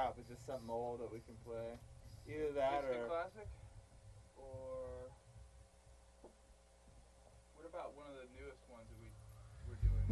up. It's just something old that we can play. Either that Instant or classic, or what about one of the newest ones that we